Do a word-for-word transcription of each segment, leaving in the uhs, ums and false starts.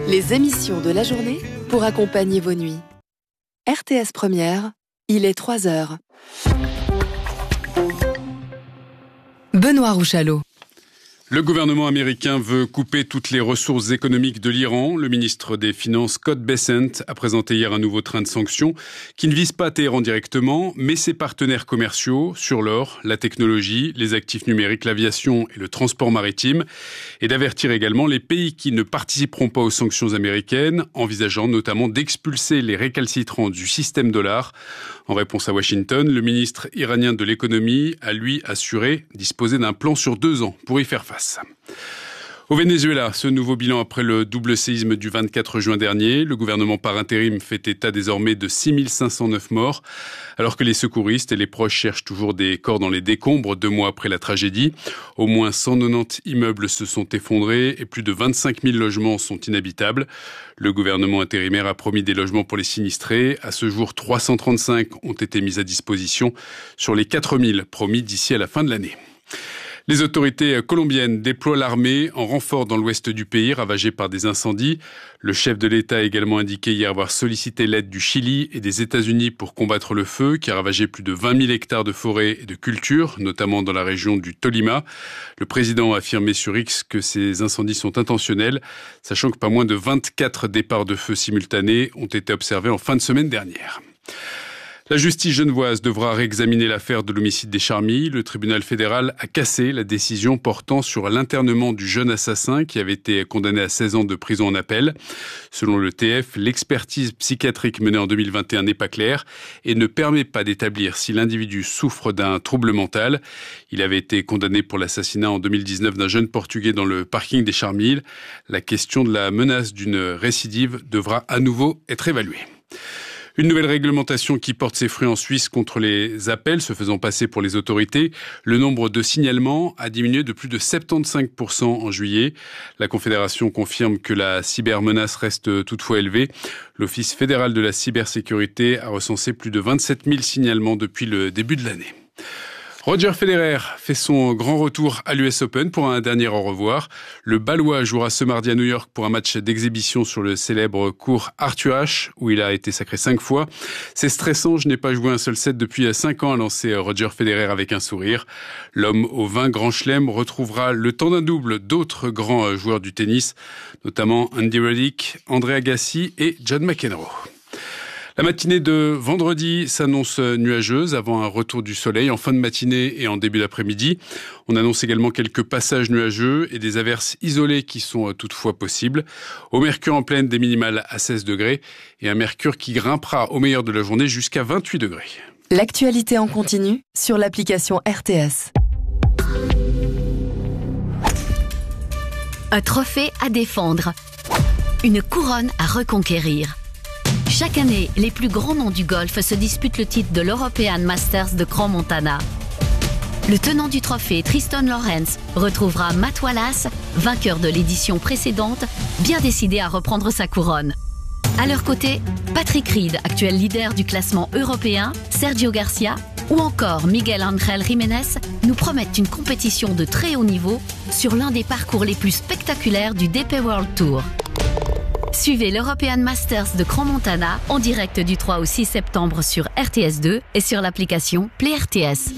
Les émissions de la journée pour accompagner vos nuits. R T S Première, il est trois heures. Benoît Rouchalot. Le gouvernement américain veut couper toutes les ressources économiques de l'Iran. Le ministre des Finances, Scott Bessent, a présenté hier un nouveau train de sanctions qui ne vise pas Téhéran directement, mais ses partenaires commerciaux sur l'or, la technologie, les actifs numériques, l'aviation et le transport maritime, et d'avertir également les pays qui ne participeront pas aux sanctions américaines, envisageant notamment d'expulser les récalcitrants du système dollar. En réponse à Washington, le ministre iranien de l'économie a lui assuré disposer d'un plan sur deux ans pour y faire face. Au Venezuela, ce nouveau bilan après le double séisme du vingt-quatre juin dernier. Le gouvernement par intérim fait état désormais de six mille cinq cent neuf morts, alors que les secouristes et les proches cherchent toujours des corps dans les décombres deux mois après la tragédie. Au moins cent quatre-vingt-dix immeubles se sont effondrés et plus de vingt-cinq mille logements sont inhabitables. Le gouvernement intérimaire a promis des logements pour les sinistrés. À ce jour, trois cent trente-cinq ont été mis à disposition sur les quatre mille promis d'ici à la fin de l'année. Les autorités colombiennes déploient l'armée en renfort dans l'ouest du pays, ravagé par des incendies. Le chef de l'État a également indiqué hier avoir sollicité l'aide du Chili et des États-Unis pour combattre le feu, qui a ravagé plus de vingt mille hectares de forêts et de cultures, notamment dans la région du Tolima. Le président a affirmé sur X que ces incendies sont intentionnels, sachant que pas moins de vingt-quatre départs de feu simultanés ont été observés en fin de semaine dernière. La justice genevoise devra réexaminer l'affaire de l'homicide des Charmilles. Le tribunal fédéral a cassé la décision portant sur l'internement du jeune assassin qui avait été condamné à seize ans de prison en appel. Selon le T F, l'expertise psychiatrique menée en deux mille vingt et un n'est pas claire et ne permet pas d'établir si l'individu souffre d'un trouble mental. Il avait été condamné pour l'assassinat en deux mille dix-neuf d'un jeune Portugais dans le parking des Charmilles. La question de la menace d'une récidive devra à nouveau être évaluée. Une nouvelle réglementation qui porte ses fruits en Suisse contre les appels se faisant passer pour les autorités. Le nombre de signalements a diminué de plus de soixante-quinze pour cent en juillet. La Confédération confirme que la cybermenace reste toutefois élevée. L'Office fédéral de la cybersécurité a recensé plus de vingt-sept mille signalements depuis le début de l'année. Roger Federer fait son grand retour à l'U S Open pour un dernier au revoir. Le Balois jouera ce mardi à New York pour un match d'exhibition sur le célèbre court Arthur Ashe, où il a été sacré cinq fois. C'est stressant, je n'ai pas joué un seul set depuis cinq ans, a lancé Roger Federer avec un sourire. L'homme aux vingt grands chelems retrouvera le temps d'un double d'autres grands joueurs du tennis, notamment Andy Roddick, André Agassi et John McEnroe. La matinée de vendredi s'annonce nuageuse avant un retour du soleil en fin de matinée et en début d'après-midi. On annonce également quelques passages nuageux et des averses isolées qui sont toutefois possibles. Au mercure en pleine, des minimales à seize degrés et un mercure qui grimpera au meilleur de la journée jusqu'à vingt-huit degrés. L'actualité en continu sur l'application R T S. Un trophée à défendre. Une couronne à reconquérir. Chaque année, les plus grands noms du golf se disputent le titre de l'European Masters de Crans-Montana. Le tenant du trophée, Tristan Lawrence, retrouvera Matt Wallace, vainqueur de l'édition précédente, bien décidé à reprendre sa couronne. À leur côté, Patrick Reed, actuel leader du classement européen, Sergio Garcia ou encore Miguel Ángel Jiménez nous promettent une compétition de très haut niveau sur l'un des parcours les plus spectaculaires du D P World Tour. Suivez l'European Masters de Crans-Montana en direct du trois au six septembre sur R T S deux et sur l'application Play R T S.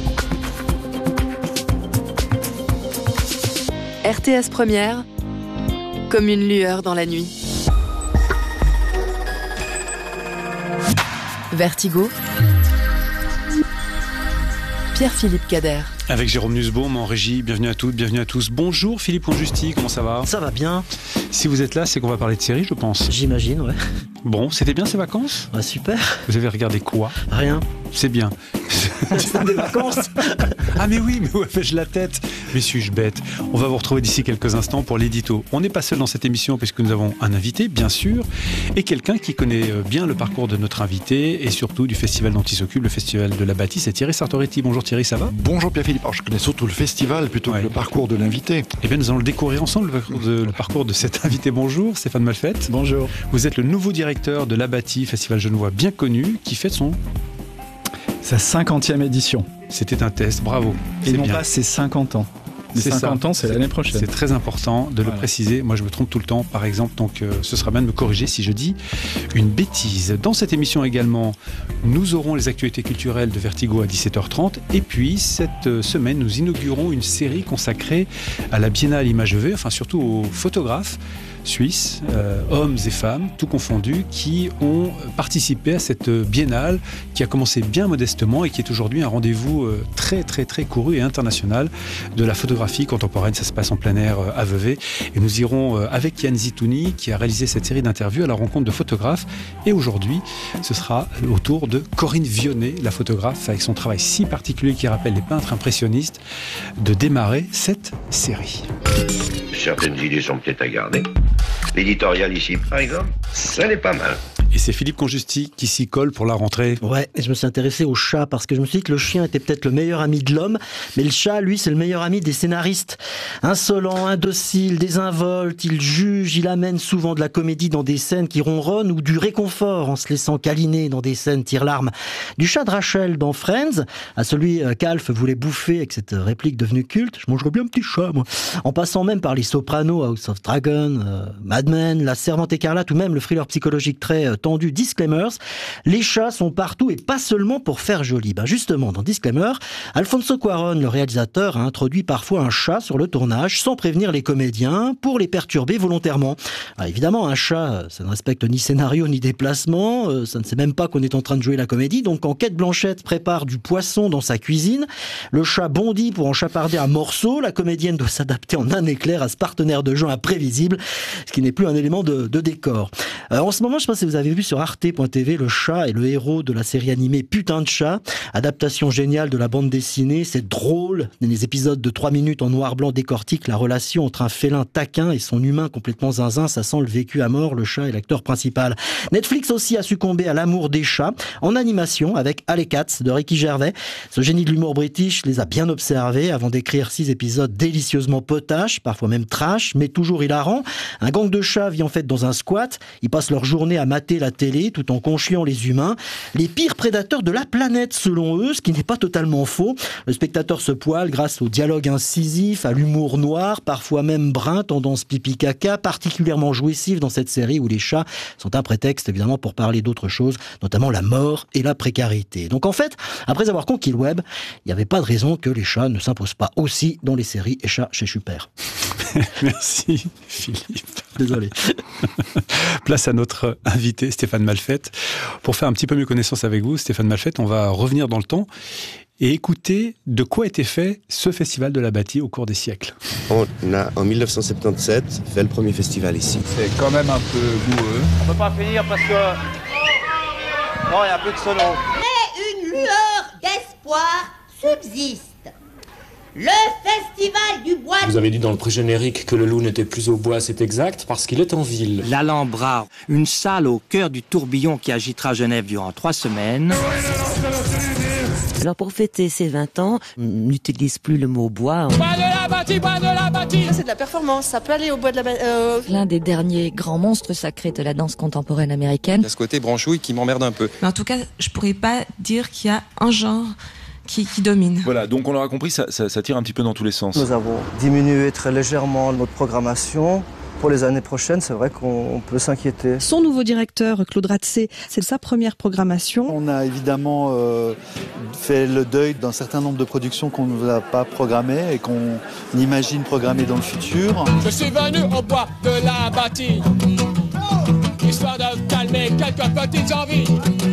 R T S Première, comme une lueur dans la nuit. Vertigo, Pierre-Philippe Cader. Avec Jérôme Nussbaum en régie, bienvenue à toutes, bienvenue à tous. Bonjour Philippe Conjusti, comment ça va ? Ça va bien. Si vous êtes là, c'est qu'on va parler de séries, je pense. J'imagine, ouais. Bon, c'était bien ces vacances ? Ah, super. Vous avez regardé quoi ? Rien. C'est bien. C'est des vacances. Ah mais oui, mais où fais-je la tête ? Mais suis-je bête ? On va vous retrouver d'ici quelques instants pour l'édito. On n'est pas seul dans cette émission puisque nous avons un invité, bien sûr, et quelqu'un qui connaît bien le parcours de notre invité et surtout du festival dont il s'occupe, le festival de la Bâtisse. C'est Thierry Sartoretti. Bonjour Thierry, ça va ? Bonjour Pierre-Philippe. Alors, je connais surtout le festival plutôt ouais. que le parcours de l'invité. Eh bien, nous allons le découvrir ensemble, le parcours de, le parcours de cet invité. Bonjour Stéphane Malfette. Bonjour. Vous êtes le nouveau directeur de l'Abbati, festival genevois bien connu, qui fête son... sa cinquantième édition. C'était un test, bravo. Et c'est non bien. pas ses cinquante ans. Les C'est cinquante ça. ans, c'est l'année prochaine. C'est très important de Voilà. le préciser. Moi, je me trompe tout le temps, par exemple, donc euh, ce sera bien de me corriger si je dis une bêtise. Dans cette émission également, nous aurons les actualités culturelles de Vertigo à dix-sept heures trente. Et puis, cette euh, semaine, nous inaugurons une série consacrée à la Biennale Image E V, enfin surtout aux photographes suisses, euh, hommes et femmes, tout confondus, qui ont participé à cette biennale qui a commencé bien modestement et qui est aujourd'hui un rendez-vous euh, très très très couru et international de la photographie contemporaine. Ça se passe en plein air euh, à Vevey et nous irons euh, avec Yann Zitouni qui a réalisé cette série d'interviews à la rencontre de photographes. Et aujourd'hui, ce sera au tour de Corinne Vionnet, la photographe avec son travail si particulier qui rappelle les peintres impressionnistes, de démarrer cette série. Certaines idées sont peut-être à garder. L'éditorial ici, par exemple, ça n'est pas mal. Et c'est Philippe Conjusti qui s'y colle pour la rentrée. Ouais, et je me suis intéressé au chat parce que je me suis dit que le chien était peut-être le meilleur ami de l'homme, mais le chat, lui, c'est le meilleur ami des scénaristes. Insolent, indocile, désinvolte, il juge, il amène souvent de la comédie dans des scènes qui ronronnent ou du réconfort en se laissant câliner dans des scènes tire-larmes. Du chat de Rachel dans Friends à celui qu'Alf voulait bouffer avec cette réplique devenue culte, je mangerais bien un petit chat, moi. En passant même par les Sopranos, House of Dragon, euh, Mad Men, La Servante écarlate ou même le thriller psychologique très euh, tendu Disclaimers, les chats sont partout et pas seulement pour faire joli. Ben justement, dans Disclaimer, Alfonso Cuarón, le réalisateur, a introduit parfois un chat sur le tournage sans prévenir les comédiens pour les perturber volontairement. Alors évidemment, un chat, ça ne respecte ni scénario ni déplacement, euh, ça ne sait même pas qu'on est en train de jouer la comédie, donc quand Kate Blanchett prépare du poisson dans sa cuisine, le chat bondit pour en chaparder un morceau, la comédienne doit s'adapter en un éclair à ce partenaire de jeu imprévisible, ce qui n'est plus un élément de, de décor. Euh, en ce moment, je ne sais pas si vous avez vu sur arte point t v, le chat est le héros de la série animée Putain de chat, adaptation géniale de la bande dessinée, c'est drôle, les épisodes de trois minutes en noir-blanc décortiquent la relation entre un félin taquin et son humain complètement zinzin, ça sent le vécu à mort, le chat est l'acteur principal. Netflix aussi a succombé à l'amour des chats, en animation avec Alley Cats de Ricky Gervais. Ce génie de l'humour british les a bien observés avant d'écrire six épisodes délicieusement potaches, parfois même trash, mais toujours hilarants. Un gang de chats vit en fait dans un squat, ils passent leur journée à mater la télé tout en conchiant les humains. Les pires prédateurs de la planète selon eux, ce qui n'est pas totalement faux. Le spectateur se poile grâce au dialogue incisif, à l'humour noir, parfois même brun, tendance pipi-caca, particulièrement jouissif dans cette série où les chats sont un prétexte évidemment pour parler d'autres choses, notamment la mort et la précarité. Donc en fait, après avoir conquis le web, il n'y avait pas de raison que les chats ne s'imposent pas aussi dans les séries et chats chez Super. Merci Philippe. Désolé. Place à notre invité Stéphane Malfette. Pour faire un petit peu mieux connaissance avec vous, Stéphane Malfette, on va revenir dans le temps et écouter de quoi était fait ce festival de la Bâtie au cours des siècles. On a en mille neuf cent soixante-dix-sept fait le premier festival ici. C'est quand même un peu boueux. On peut pas finir parce que... Non, il n'y a plus de solo. Mais une lueur d'espoir subsiste. Le festival du bois... Vous avez dit dans le pré-générique que le loup n'était plus au bois, c'est exact, parce qu'il est en ville. L'Alhambra, une salle au cœur du tourbillon qui agitera Genève durant trois semaines. Alors pour fêter ses vingt ans, on n'utilise plus le mot bois. Bois de la Bâtie, bois de la Bâtie. C'est de la performance, ça peut aller au bois de la Bâtie. Euh... L'un des derniers grands monstres sacrés de la danse contemporaine américaine. Il y a ce côté branchouille qui m'emmerde un peu. Mais en tout cas, je pourrais pas dire qu'il y a un genre Qui, qui domine. Voilà, donc on l'aura compris, ça, ça, ça tire un petit peu dans tous les sens. Nous avons diminué très légèrement notre programmation. Pour les années prochaines, c'est vrai qu'on peut s'inquiéter. Son nouveau directeur, Claude Ratzé, c'est sa première programmation. On a évidemment euh, fait le deuil d'un certain nombre de productions qu'on ne va pas programmer et qu'on imagine programmer dans le futur. Je suis venu au bois de la Bâtie, histoire de calmer quelques petites envies.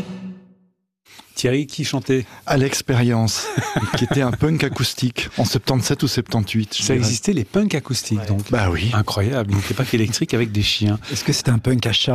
Thierry, qui chantait À l'expérience, qui était un punk acoustique en soixante-dix-sept ou soixante-dix-huit. Ça existait, les punks acoustiques, ouais. Donc. Bah oui. Incroyable, il n'était pas qu'électrique avec des chiens. Est-ce que c'était un punk à chat ?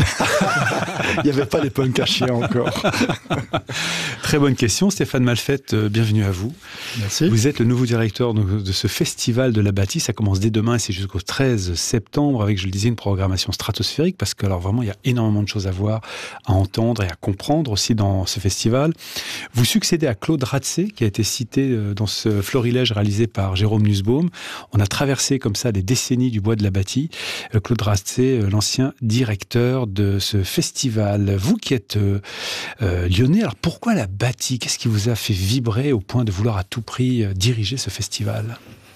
Il n'y avait pas les punks à chiens encore. Très bonne question. Stéphane Malfette, bienvenue à vous. Merci. Vous êtes le nouveau directeur de ce festival de la Bâtie. Ça commence dès demain et c'est jusqu'au treize septembre avec, je le disais, une programmation stratosphérique parce que alors vraiment, il y a énormément de choses à voir, à entendre et à comprendre aussi dans ce festival. Vous succédez à Claude Ratzé, qui a été cité dans ce florilège réalisé par Jérôme Nussbaum. On a traversé comme ça des décennies du bois de la Bâtie. Claude Ratzé, l'ancien directeur de ce festival. Vous qui êtes euh, euh, lyonnais, alors pourquoi la Bâtie ? Qu'est-ce qui vous a fait vibrer au point de vouloir à tout prix euh, diriger ce festival ?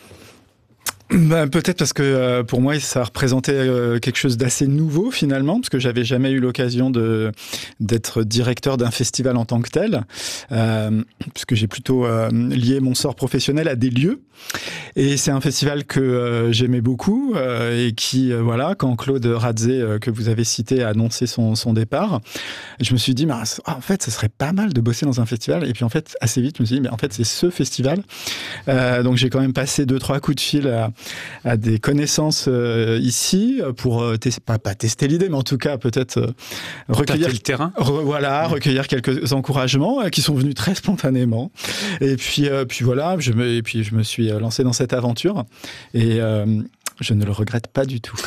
Ben, peut-être parce que euh, pour moi ça représentait euh, quelque chose d'assez nouveau finalement, parce que j'avais jamais eu l'occasion de d'être directeur d'un festival en tant que tel, euh, puisque j'ai plutôt euh, lié mon sort professionnel à des lieux. Et c'est un festival que euh, j'aimais beaucoup euh, et qui euh, voilà, quand Claude Radzé euh, que vous avez cité a annoncé son son départ, je me suis dit mais en fait ce serait pas mal de bosser dans un festival. Et puis en fait assez vite je me suis dit mais en fait c'est ce festival. Euh, donc j'ai quand même passé deux trois coups de fil à à des connaissances euh, ici pour euh, tes- pas, pas tester l'idée, mais en tout cas peut-être euh, recueillir le terrain. Re- voilà, Mmh. recueillir quelques encouragements euh, qui sont venus très spontanément. Et puis, euh, puis voilà, je me, et puis je me suis lancé dans cette aventure et euh, je ne le regrette pas du tout.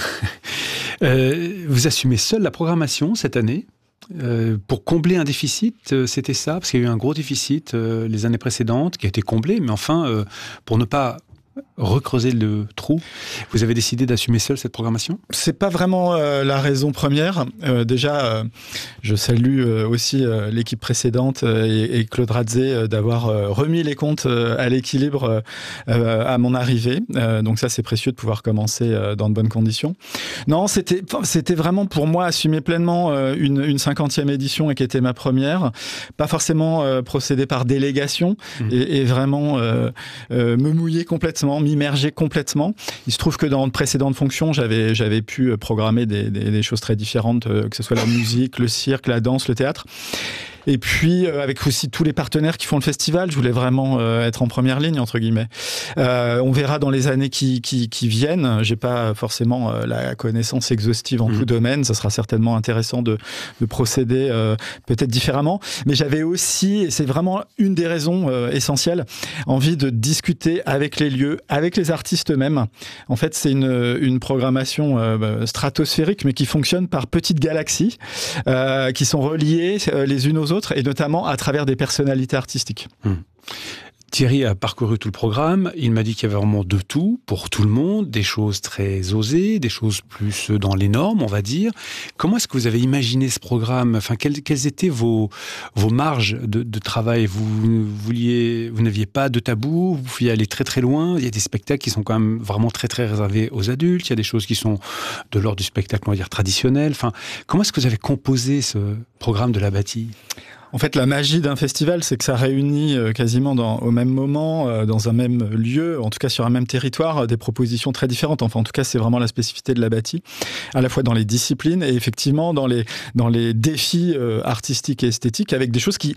Euh, vous assumez seul la programmation cette année euh, pour combler un déficit, euh, c'était ça? Parce qu'il y a eu un gros déficit euh, les années précédentes qui a été comblé, mais enfin, euh, pour ne pas recreuser le trou, vous avez décidé d'assumer seul cette programmation? C'est pas vraiment euh, la raison première. Euh, déjà, euh, je salue euh, aussi euh, l'équipe précédente euh, et, et Claude Radzé euh, d'avoir euh, remis les comptes euh, à l'équilibre euh, à mon arrivée. Euh, donc ça, c'est précieux de pouvoir commencer euh, dans de bonnes conditions. Non, c'était c'était vraiment pour moi assumer pleinement euh, une, une cinquantième édition et qui était ma première. Pas forcément euh, procéder par délégation mmh. et, et vraiment euh, euh, me mouiller complètement, m'immerger complètement. Il se trouve que dans de précédentes fonctions, j'avais, j'avais pu programmer des, des, des choses très différentes, que ce soit la musique, le cirque, la danse, le théâtre. Et puis, euh, avec aussi tous les partenaires qui font le festival, je voulais vraiment euh, être en première ligne, entre guillemets. Euh, on verra dans les années qui, qui, qui viennent. J'ai pas forcément euh, la connaissance exhaustive en mmh. tout domaine. Ça sera certainement intéressant de, de procéder euh, peut-être différemment. Mais j'avais aussi, et c'est vraiment une des raisons euh, essentielles, envie de discuter avec les lieux, avec les artistes eux-mêmes. En fait, c'est une, une programmation euh, stratosphérique, mais qui fonctionne par petites galaxies euh, qui sont reliées euh, les unes aux autres, et notamment à travers des personnalités artistiques. Hum. Thierry a parcouru tout le programme, il m'a dit qu'il y avait vraiment de tout, pour tout le monde, des choses très osées, des choses plus dans les normes, on va dire. Comment est-ce que vous avez imaginé ce programme? Enfin, quelles, quelles étaient vos, vos marges de, de travail? Vous vouliez, vous n'aviez pas de tabou, vous pouviez aller très très loin. Il y a des spectacles qui sont quand même vraiment très très réservés aux adultes, il y a des choses qui sont de l'ordre du spectacle, on va dire, traditionnel. Enfin, comment est-ce que vous avez composé ce programme de la Bâtie? En fait, la magie d'un festival, c'est que ça réunit quasiment dans, au même moment, dans un même lieu, en tout cas sur un même territoire, des propositions très différentes. Enfin, en tout cas, c'est vraiment la spécificité de la Bâtie, à la fois dans les disciplines et effectivement dans les, dans les défis euh, artistiques et esthétiques, avec des choses qui,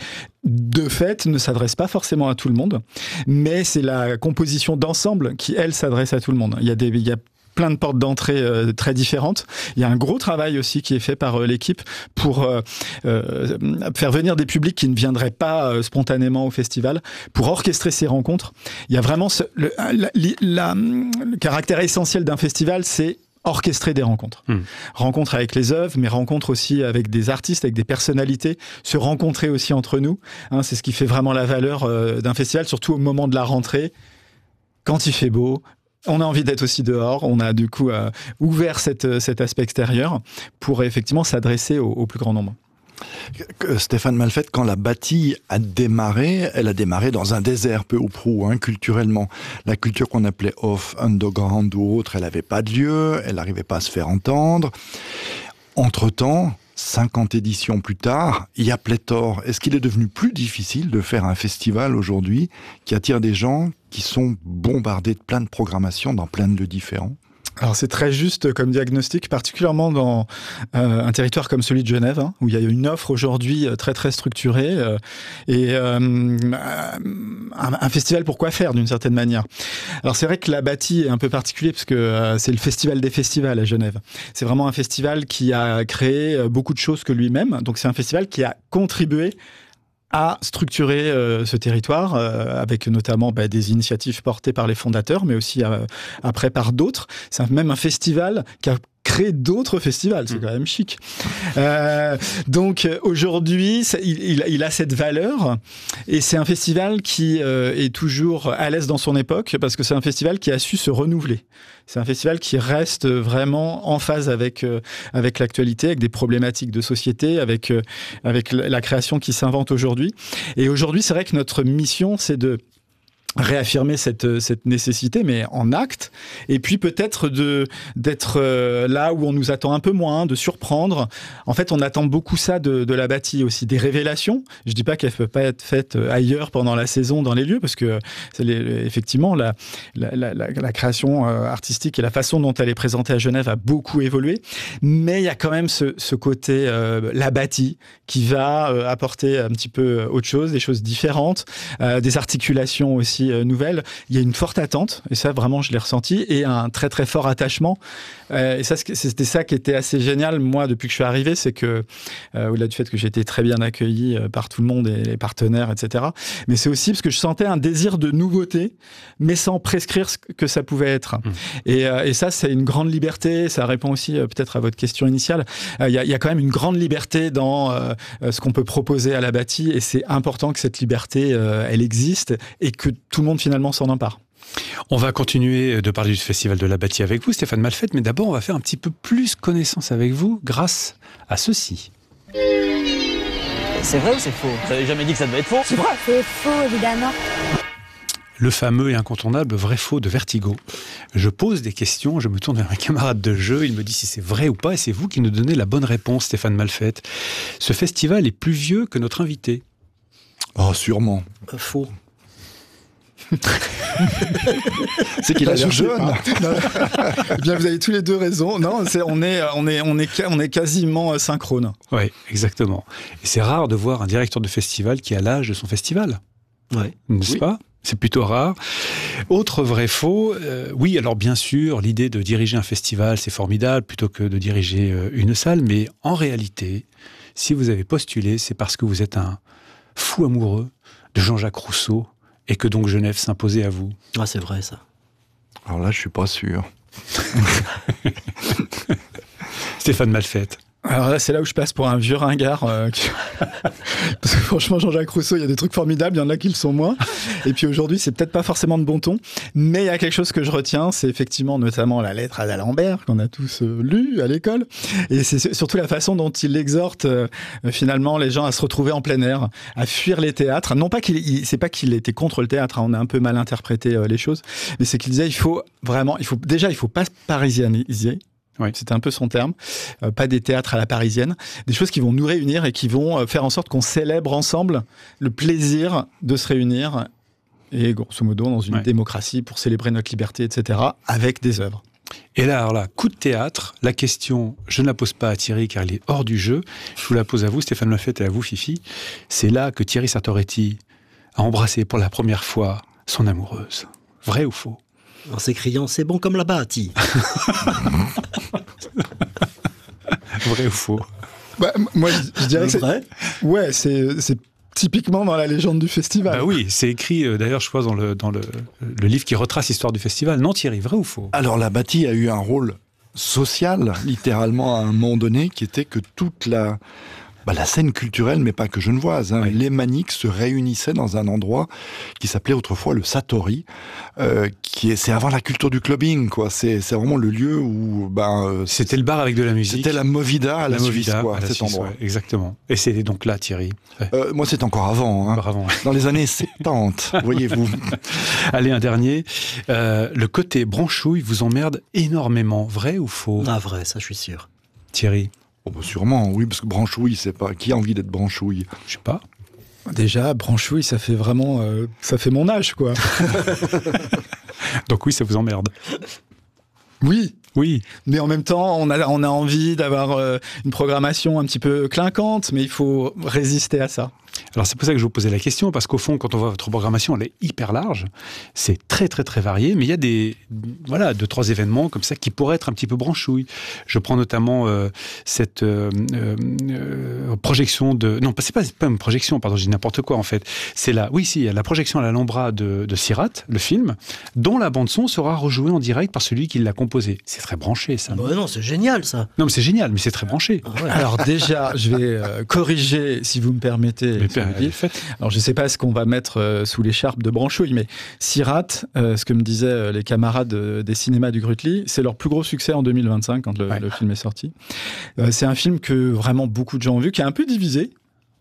de fait, ne s'adressent pas forcément à tout le monde, mais c'est la composition d'ensemble qui, elle, s'adresse à tout le monde. Il y a des... Il y a plein de portes d'entrée euh, très différentes. Il y a un gros travail aussi qui est fait par euh, l'équipe pour euh, euh, faire venir des publics qui ne viendraient pas euh, spontanément au festival, pour orchestrer ces rencontres. Il y a vraiment ce, le, la, la, le caractère essentiel d'un festival, c'est orchestrer des rencontres. Mmh. Rencontres avec les œuvres, mais rencontres aussi avec des artistes, avec des personnalités, se rencontrer aussi entre nous. Hein, c'est ce qui fait vraiment la valeur euh, d'un festival, surtout au moment de la rentrée, quand il fait beau. On a envie d'être aussi dehors. On a du coup euh, ouvert cette, cet aspect extérieur pour effectivement s'adresser au, au plus grand nombre. Stéphane Malfette, quand la Bâtie a démarré, elle a démarré dans un désert peu ou prou, hein, culturellement. La culture qu'on appelait off, underground ou autre, elle n'avait pas de lieu, elle n'arrivait pas à se faire entendre. Entre-temps, cinquante éditions plus tard, il y a pléthore. Est-ce qu'il est devenu plus difficile de faire un festival aujourd'hui qui attire des gens qui sont bombardés de plein de programmations dans plein de lieux différents? Alors c'est très juste comme diagnostic, particulièrement dans euh, un territoire comme celui de Genève, hein, où il y a une offre aujourd'hui très très structurée euh, et euh, un, un festival pour quoi faire d'une certaine manière. Alors c'est vrai que la Bâtie est un peu particulier parce que euh, c'est le festival des festivals à Genève. C'est vraiment un festival qui a créé beaucoup de choses que lui-même, donc c'est un festival qui a contribué à structurer euh, ce territoire, euh, avec notamment bah, des initiatives portées par les fondateurs, mais aussi euh, après par d'autres. C'est même un festival qui a créé d'autres festivals, c'est mmh. quand même chic. Euh, donc aujourd'hui, ça, il, il, il a cette valeur, et c'est un festival qui euh, est toujours à l'aise dans son époque, parce que c'est un festival qui a su se renouveler. C'est un festival qui reste vraiment en phase avec euh, avec l'actualité, avec des problématiques de société, avec euh, avec la création qui s'invente aujourd'hui. Et aujourd'hui, c'est vrai que notre mission, c'est de réaffirmer cette, cette nécessité, mais en acte, et puis peut-être de, d'être euh, là où on nous attend un peu moins, de surprendre. En fait, on attend beaucoup ça de, de la bâtie aussi, des révélations. Je dis pas qu'elles ne peuvent pas être faites ailleurs pendant la saison, dans les lieux, parce que c'est les, effectivement, la, la, la, la création artistique et la façon dont elle est présentée à Genève a beaucoup évolué, mais il y a quand même ce, ce côté euh, la bâtie qui va euh, apporter un petit peu autre chose, des choses différentes, euh, des articulations aussi nouvelle. Il y a une forte attente, et ça vraiment je l'ai ressenti, et un très très fort attachement. Euh, et ça, c'était ça qui était assez génial, moi, depuis que je suis arrivé, c'est que, euh, au-delà du fait que j'ai été très bien accueilli par tout le monde et les partenaires, et cetera, mais c'est aussi parce que je sentais un désir de nouveauté, mais sans prescrire ce que ça pouvait être. Mmh. Et, euh, et ça, c'est une grande liberté, ça répond aussi euh, peut-être à votre question initiale. Il euh, y, y a quand même une grande liberté dans euh, ce qu'on peut proposer à la bâtie, et c'est important que cette liberté, euh, elle existe, et que tout le monde finalement s'en empare. On va continuer de parler du Festival de la Bâtie avec vous, Stéphane Malfette, mais d'abord on va faire un petit peu plus connaissance avec vous grâce à ceci. C'est vrai ou c'est faux? Vous n'avez jamais dit que ça devait être faux? C'est vrai. C'est faux, évidemment. Le fameux et incontournable vrai-faux de Vertigo. Je pose des questions, je me tourne vers mes camarades de jeu, il me dit si c'est vrai ou pas, et c'est vous qui nous donnez la bonne réponse, Stéphane Malfette. Ce festival est plus vieux que notre invité. Oh, sûrement. Euh, faux. C'est qu'il a l'air jeune. Eh bien, vous avez tous les deux raison. Non, c'est, on est, on est, on est, on est quasiment synchrone. Oui, exactement. Et c'est rare de voir un directeur de festival qui a l'âge de son festival. Ouais. N'est-ce oui. pas? C'est plutôt rare. Autre vrai-faux, euh, oui, alors bien sûr, l'idée de diriger un festival, c'est formidable, plutôt que de diriger euh, une salle, mais en réalité, si vous avez postulé, c'est parce que vous êtes un fou amoureux de Jean-Jacques Rousseau, et que donc Genève s'imposait à vous. Ah, c'est vrai, ça. Alors là, je suis pas sûr. Stéphane Malfette. Alors là, c'est là où je passe pour un vieux ringard. Euh, qui... Parce que franchement, Jean-Jacques Rousseau, il y a des trucs formidables, il y en a qui le sont moins. Et puis aujourd'hui, c'est peut-être pas forcément de bon ton, mais il y a quelque chose que je retiens, c'est effectivement notamment la lettre à d'Alembert, qu'on a tous euh, lu à l'école. Et c'est surtout la façon dont il exhorte euh, finalement les gens à se retrouver en plein air, à fuir les théâtres. Non pas qu'il, il, c'est pas qu'il était contre le théâtre, hein, on a un peu mal interprété euh, les choses, mais c'est qu'il disait il faut vraiment, il faut déjà, il faut pas parisianiser. Oui. C'était un peu son terme. Euh, pas des théâtres à la parisienne. Des choses qui vont nous réunir et qui vont euh, faire en sorte qu'on célèbre ensemble le plaisir de se réunir. Et grosso modo, dans une ouais. démocratie pour célébrer notre liberté, et cetera, avec des œuvres. Et là, alors là, coup de théâtre, la question, je ne la pose pas à Thierry car il est hors du jeu. Je vous la pose à vous, Stéphane Malfette, et à vous, Fifi. C'est là que Thierry Sartoretti a embrassé pour la première fois son amoureuse. Vrai ou faux? En s'écriant, c'est bon comme la bâtie. Vrai ou faux? Bah, moi, je, je dirais que c'est vrai. Ouais, c'est, c'est typiquement dans la légende du festival. Bah oui, c'est écrit, euh, d'ailleurs, je crois, dans, le, dans le, le livre qui retrace l'histoire du festival. Non, Thierry, vrai ou faux? Alors, la bâtie a eu un rôle social, littéralement, à un moment donné, qui était que toute la... Bah, la scène culturelle, mais pas que genevoise, hein. Oui. Les Maniques se réunissaient dans un endroit qui s'appelait autrefois le Satori, euh, qui est, c'est avant la culture du clubbing, quoi. C'est, c'est vraiment le lieu où, ben, euh, c'était le bar avec de la musique. C'était la Movida à la, la Suisse, Movida, quoi, à la cet Suisse, endroit. Ouais, exactement. Et c'est donc là, Thierry. Ouais. Euh, moi, c'est encore avant, hein. Encore avant ouais. Dans les années soixante-dix, voyez-vous. Allez, un dernier. Euh, le côté branchouille vous emmerde énormément. Vrai ou faux? Ah, vrai, ça, je suis sûr. Thierry. Oh bah sûrement, oui, parce que branchouille, c'est pas... Qui a envie d'être branchouille? Je sais pas. Déjà, branchouille, ça fait vraiment... Euh, ça fait mon âge, quoi. Donc oui, ça vous emmerde. Oui. Oui. Mais en même temps, on a, on a envie d'avoir euh, une programmation un petit peu clinquante, mais il faut résister à ça. Alors c'est pour ça que je vous posais la question, parce qu'au fond, quand on voit votre programmation, elle est hyper large, c'est très très très varié, mais il y a des, voilà, deux, trois événements comme ça qui pourraient être un petit peu branchouilles. Je prends notamment euh, cette euh, euh, projection de... Non, c'est pas, c'est pas une projection, pardon, je dis n'importe quoi en fait. C'est la, oui, si, il y a la projection à l'Alhambra de, de Sirat, le film, dont la bande-son sera rejouée en direct par celui qui l'a composé. C'est très branché, ça. Bah non, c'est génial, ça. Non, mais c'est génial, mais c'est très branché. Ah ouais. Alors déjà, je vais euh, corriger, si vous me permettez... Mais père, alors je ne sais pas ce qu'on va mettre euh, sous l'écharpe de branchouille, mais Sirat, euh, ce que me disaient euh, les camarades euh, des cinémas du Grutli, c'est leur plus gros succès en deux mille vingt-cinq quand le, ouais. le film est sorti. Euh, c'est un film que vraiment beaucoup de gens ont vu, qui est un peu divisé.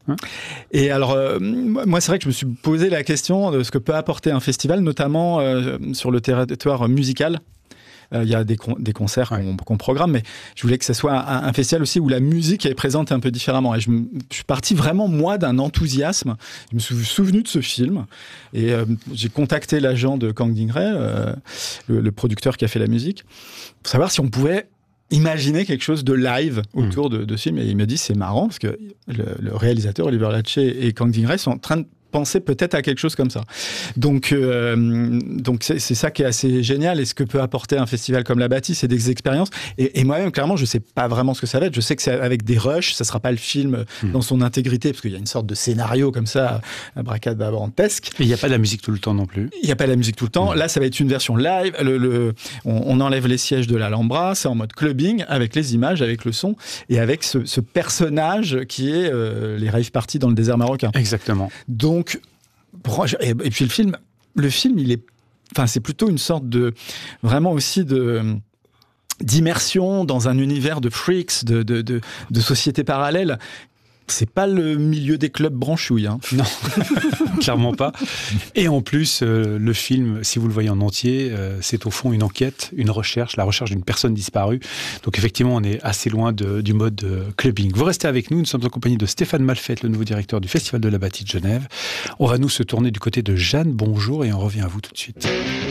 Hein Et alors, euh, moi, c'est vrai que je me suis posé la question de ce que peut apporter un festival, notamment euh, sur le territoire musical. Il euh, y a des, con- des concerts ouais. qu'on, qu'on programme, mais je voulais que ce soit un, un festival aussi où la musique est présente un peu différemment. Et je, me, je suis parti vraiment, moi, d'un enthousiasme. Je me suis souvenu de ce film et euh, j'ai contacté l'agent de Kang Ding-rae, euh, le, le producteur qui a fait la musique, pour savoir si on pouvait imaginer quelque chose de live autour mmh. de, de ce film. Et il m'a dit, c'est marrant, parce que le, le réalisateur, Oliver Lache et Kang Ding-rae sont en train de penser peut-être à quelque chose comme ça. Donc, euh, donc c'est, c'est ça qui est assez génial. Et ce que peut apporter un festival comme La Bâtie, c'est des expériences. Et, et moi-même, clairement, je ne sais pas vraiment ce que ça va être. Je sais que c'est avec des rushs, ça ne sera pas le film mmh. dans son intégrité, parce qu'il y a une sorte de scénario comme ça, abracadabrantesque. Et il n'y a pas de la musique tout le temps non plus. Il n'y a pas de la musique tout le temps. Mmh. Là, ça va être une version live. Le, le, on, on enlève les sièges de l'Alhambra, c'est en mode clubbing, avec les images, avec le son, et avec ce, ce personnage qui est euh, les rave parties dans le désert marocain. Exactement. Donc, Donc, et puis le film, le film, il est, enfin, c'est plutôt une sorte de, vraiment aussi de, d'immersion dans un univers de freaks, de, de, de, de sociétés parallèles. C'est pas le milieu des clubs branchouilles. Hein. Non, clairement pas. Et en plus, euh, le film, si vous le voyez en entier, euh, c'est au fond une enquête, une recherche, la recherche d'une personne disparue. Donc effectivement, on est assez loin de, du mode euh, clubbing. Vous restez avec nous, nous sommes en compagnie de Stéphane Malfette, le nouveau directeur du Festival de la Bâtie de Genève. On va nous se tourner du côté de Jeanne Bonjour et on revient à vous tout de suite.